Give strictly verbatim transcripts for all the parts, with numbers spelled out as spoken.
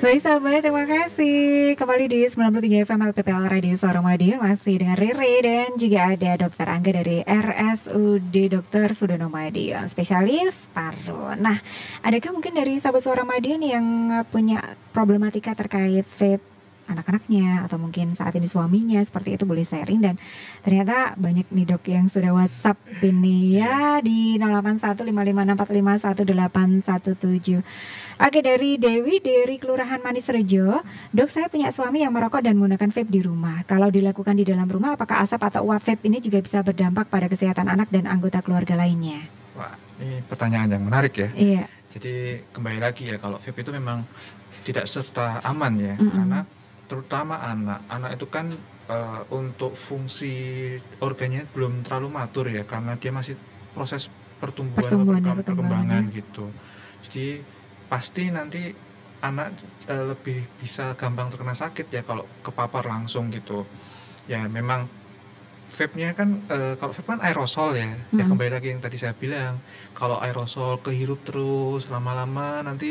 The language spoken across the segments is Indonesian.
Baik sahabat, terima kasih. Kembali di sembilan puluh tiga F M L P P L Radio Suara Madiun. Masih dengan Riri dan juga ada Dokter Angga dari R S U D Dokter Sudono Madiun, spesialis paru. Nah, adakah mungkin dari sahabat Suara Madiun yang punya problematika terkait vape anak-anaknya atau mungkin saat ini suaminya, seperti itu boleh sharing. Dan ternyata banyak nih dok yang sudah WhatsApp ini ya di nol delapan satu lima lima enam empat lima satu delapan satu tujuh. Oke, dari Dewi dari Kelurahan Manis Rejo. Dok, saya punya suami yang merokok dan menggunakan vape di rumah. Kalau dilakukan di dalam rumah, apakah asap atau uap vape ini juga bisa berdampak pada kesehatan anak dan anggota keluarga lainnya? Wah, ini pertanyaan yang menarik ya. Iya. Jadi kembali lagi ya, kalau vape itu memang tidak serta aman ya, Mm-mm. karena terutama anak, anak itu kan uh, untuk fungsi organnya belum terlalu matur ya, karena dia masih proses pertumbuhan, Pertumbuhan atau ya, perkembangan perkembangannya. gitu. Jadi pasti nanti anak uh, lebih bisa gampang terkena sakit ya kalau kepapar langsung gitu. Ya memang vape-nya kan uh, kalau vape kan aerosol ya. Hmm. Ya kembali lagi yang tadi saya bilang, kalau aerosol kehirup terus lama-lama nanti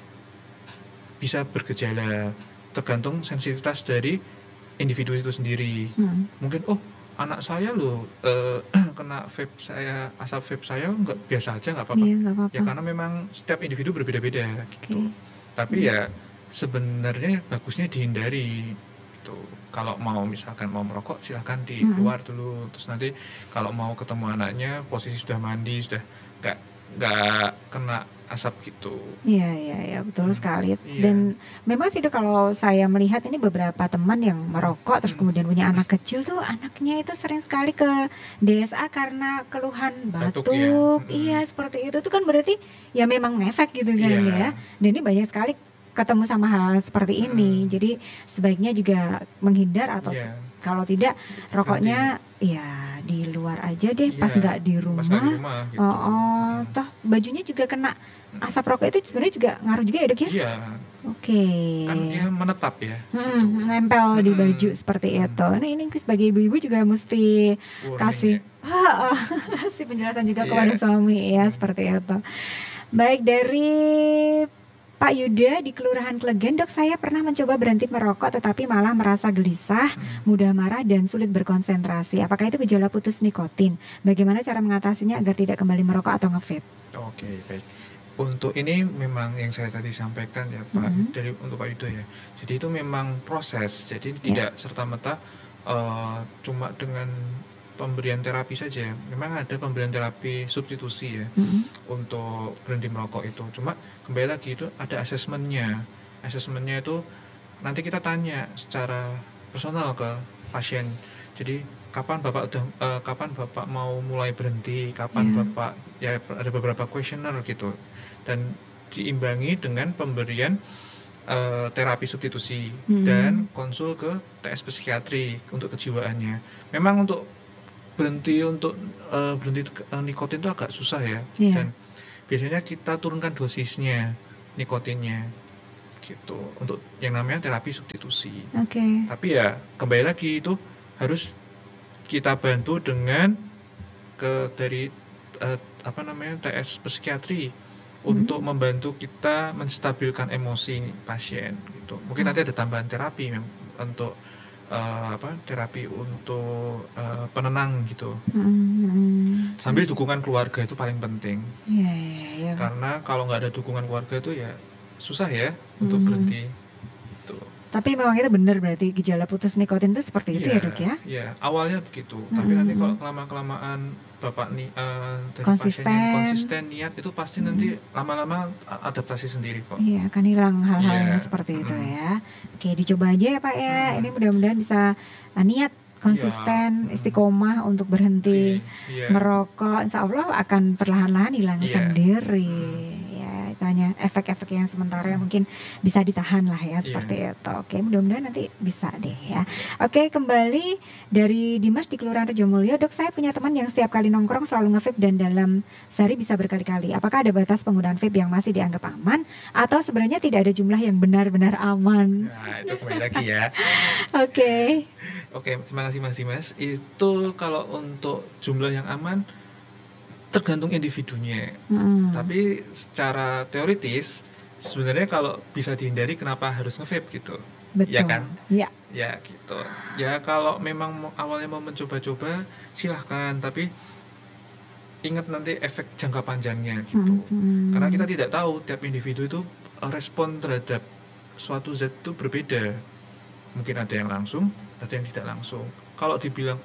bisa bergejala, tergantung sensitivitas dari individu itu sendiri. Hmm. Mungkin oh anak saya loh uh, kena vape saya, asap vape saya nggak biasa aja, nggak apa-apa. Iya, nggak apa-apa. Ya karena memang setiap individu berbeda-beda gitu. Oke. Tapi Hmm. ya sebenarnya bagusnya dihindari gitu. Kalau mau misalkan mau merokok silahkan di Hmm. luar dulu. Terus nanti kalau mau ketemu anaknya posisi sudah mandi, sudah nggak nggak kena asap gitu. Iya, iya, iya, betul Hmm, sekali. iya. Dan memang sih dok, kalau saya melihat ini beberapa teman yang merokok terus Hmm. kemudian punya anak kecil tuh, anaknya itu sering sekali ke D S A karena keluhan batuk. Batuk, ya. Hmm. Iya, seperti itu. Itu kan berarti ya memang ngefek gitu kan Iya. ya. Dan ini banyak sekali ketemu sama hal seperti ini. Hmm. Jadi sebaiknya juga menghindar atau Iya. kalau tidak rokoknya ya di luar aja deh, pas Iya, nggak di pas rumah. nggak di rumah gitu. Oh, oh, toh bajunya juga kena asap rokok, itu sebenarnya juga ngaruh juga ya dok ya? Iya, Oke. kan dia menetap ya Hmm, gitu. nempel di Hmm. baju seperti Hmm. itu. Nah ini sebagai ibu-ibu juga mesti Warning kasih ya. ah, ah, kasih penjelasan juga Iya. kepada suami ya, Hmm. seperti itu. Baik, dari Pak Yuda di Kelurahan Klegen. Dok, saya pernah mencoba berhenti merokok tetapi malah merasa gelisah, Hmm. mudah marah dan sulit berkonsentrasi. Apakah itu gejala putus nikotin? Bagaimana cara mengatasinya agar tidak kembali merokok atau nge-vape? Oke, baik. Untuk ini memang yang saya tadi sampaikan ya Pak, Mhm. dari untuk Pak Yudo ya. Jadi itu memang proses. Jadi Ya. tidak serta-merta uh, cuma dengan pemberian terapi saja. Memang ada pemberian terapi substitusi ya Mhm. untuk berhenti merokok itu. Cuma kembali lagi itu ada asesmennya. Asesmennya itu nanti kita tanya secara personal ke pasien. Jadi kapan Bapak udah uh, kapan Bapak mau mulai berhenti, kapan Ya. Bapak ya ada beberapa kuesioner gitu. Dan diimbangi dengan pemberian uh, terapi substitusi Hmm. dan konsul ke T S psikiatri untuk kejiwaannya. Memang untuk berhenti untuk uh, berhenti uh, nikotin itu agak susah ya. Iya. Dan biasanya kita turunkan dosisnya nikotinnya gitu untuk yang namanya terapi substitusi. Oke. Tapi ya kembali lagi itu harus kita bantu dengan ke dari uh, apa namanya T S psikiatri untuk membantu kita menstabilkan emosi pasien gitu. Mungkin Hmm. nanti ada tambahan terapi mem- untuk uh, apa terapi untuk uh, penenang gitu. Hmm. Sambil dukungan keluarga itu paling penting. Iya, iya, iya. Karena kalau nggak ada dukungan keluarga itu ya susah ya untuk Hmm. berhenti. Tuh. Tapi memang itu benar, berarti gejala putus nikotin itu seperti itu ya dok ya? Iya, awalnya begitu. Tapi Mm-mm. nanti kalau kelamaan-kelamaan Bapak nih uh, dari Konsisten. pasiennya konsisten niat itu pasti nanti lama-lama adaptasi sendiri kok. Iya, akan hilang hal-hal Iya. yang seperti itu Mm-mm. ya. Oke, dicoba aja ya Pak ya. Mm. Ini mudah-mudahan bisa uh, niat konsisten, Iya. istiqomah untuk berhenti Iya. merokok. Insya Allah akan perlahan-lahan hilang Iya. sendiri. Mm. Ya, itu hanya efek-efek yang sementara yang mungkin bisa ditahan lah ya, seperti itu. Oke, mudah-mudahan nanti bisa deh ya. Oke, kembali dari Dimas di Kelurahan Rejomulyo. Dok, saya punya teman yang setiap kali nongkrong selalu nge-vape dan dalam sehari bisa berkali-kali. Apakah ada batas penggunaan vape yang masih dianggap aman atau sebenarnya tidak ada jumlah yang benar-benar aman? Nah, itu kembali lagi ya. Oke. Oke, terima kasih Mas Dimas. Itu kalau untuk jumlah yang aman tergantung individunya. Hmm. Tapi secara teoritis sebenarnya kalau bisa dihindari kenapa harus nge-vape gitu. Betul. Ya kan? Ya. Ya gitu. Ya kalau memang awalnya mau mencoba-coba silahkan, tapi ingat nanti efek jangka panjangnya gitu. Hmm. Karena kita tidak tahu tiap individu itu respon terhadap suatu zat itu berbeda. Mungkin ada yang langsung, ada yang tidak langsung. Kalau dibilang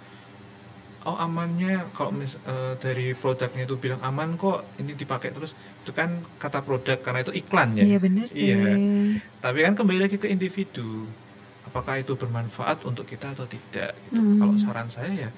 oh amannya, kalau mis, uh, dari produknya itu bilang aman kok, ini dipakai terus, itu kan kata produk karena itu iklan ya. Iya benar sih. Iya. Tapi kan kembali lagi ke individu, apakah itu bermanfaat untuk kita atau tidak gitu. Hmm. Kalau saran saya ya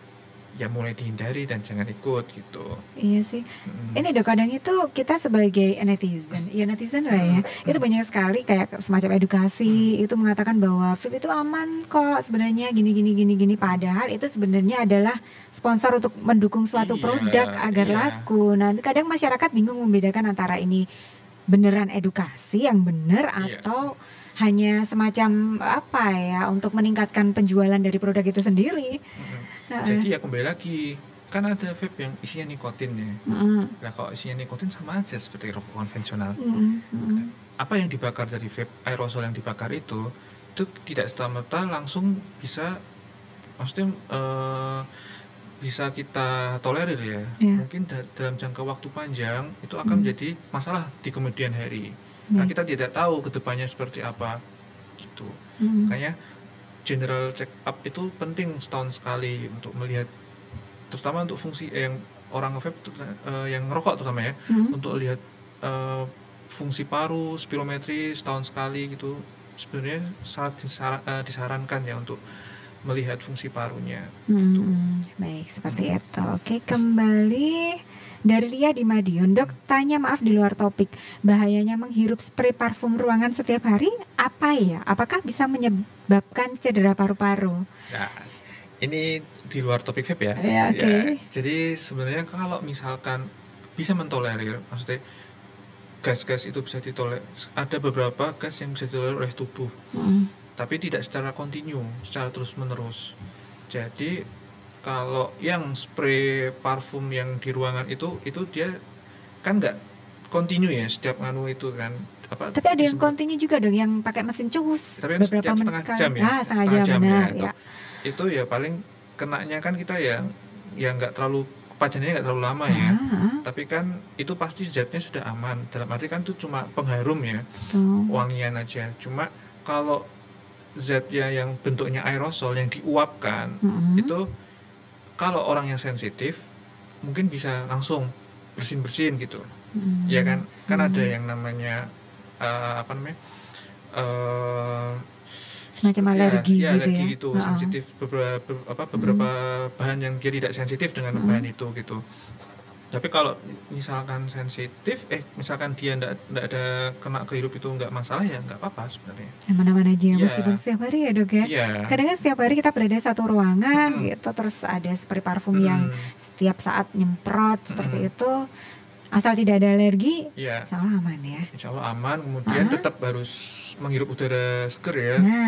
ya mulai dihindari dan jangan ikut gitu. Iya sih. Hmm. Ini dok, kadang itu kita sebagai netizen, ya netizen lah ya, Hmm. itu banyak sekali kayak semacam edukasi, hmm. itu mengatakan bahwa vape itu aman kok sebenarnya gini gini gini gini, padahal itu sebenarnya adalah sponsor untuk mendukung suatu Iya, produk agar iya. laku. Nah, kadang masyarakat bingung membedakan antara ini beneran edukasi yang benar Iya. atau hanya semacam apa ya untuk meningkatkan penjualan dari produk itu sendiri. Hmm. Uh-uh. Jadi ya kembali lagi, kan ada vape yang isinya nikotin ya. Uh-uh. Nah kalau isinya nikotin sama aja seperti rokok konvensional. Uh-uh. Apa yang dibakar dari vape, aerosol yang dibakar itu, itu tidak serta-merta langsung bisa, maksudnya uh, bisa kita tolerir ya. Yeah. Mungkin da- dalam jangka waktu panjang itu akan Hmm. menjadi masalah di kemudian hari. Yeah. Nah kita tidak tahu kedepannya seperti apa gitu. Hmm. Makanya general check up itu penting setahun sekali untuk melihat, terutama untuk fungsi eh, yang orang nge-vape uh, yang ngerokok terutama ya, Hmm. untuk lihat uh, fungsi paru, spirometri setahun sekali gitu. Sebenarnya sangat disar- uh, disarankan ya untuk melihat fungsi parunya. Gitu. Hmm, baik, seperti itu. Oke, kembali dari Lia di Madiun. Dok, tanya maaf di luar topik. Bahayanya menghirup spray parfum ruangan setiap hari apa ya? Apakah bisa menyebabkan cedera paru-paru? Nah, ini di luar topik vape ya. Ya, oke. Okay. Ya, jadi sebenarnya kalau misalkan bisa mentolerir, maksudnya gas-gas itu bisa ditolerir. Ada beberapa gas yang bisa ditolerir oleh tubuh. Hmm. Tapi tidak secara kontinu, secara terus-menerus. Jadi kalau yang spray parfum yang di ruangan itu, itu dia kan nggak kontinu ya setiap anu itu kan. Apa, tapi ada yang kontinu juga dong, yang pakai mesin cus tapi beberapa setiap menit setengah sekali. jam ya, Ah, setengah jam, jam benar, ya. ya. Itu, itu ya paling kenanya kan kita ya, ya nggak terlalu pajannya nggak terlalu lama ya. Ah, Tapi kan itu pasti zatnya sudah aman. Dalam arti kan itu cuma pengharum ya, tuh. wangian aja. Cuma kalau zatnya yang bentuknya aerosol yang diuapkan, Mm-hmm. itu kalau orang yang sensitif mungkin bisa langsung bersin-bersin gitu. Mm-hmm. Ya kan, kan Mm-hmm. ada yang namanya uh, apa namanya uh, semacam alergi ya, ya, gitu alergi ya. gitu, Uh-uh. sensitif beberapa apa beberapa mm-hmm. bahan yang dia tidak sensitif dengan mm-hmm. bahan itu gitu. Tapi kalau misalkan sensitif, eh misalkan dia ndak ndak ada kena kehirup itu nggak masalah ya nggak apa-apa sebenarnya. Mana-mana aja, Ya. meskipun setiap hari ya dok ya. Iya. Kadang-kadang setiap hari kita berada satu ruangan Mm-mm. gitu, terus ada spray parfum Mm-mm. yang setiap saat nyemprot seperti Mm-mm. itu, asal tidak ada alergi, Iya. insya Allah aman ya. Insya Allah aman. Kemudian Ah. tetap harus menghirup udara seger ya. Nah.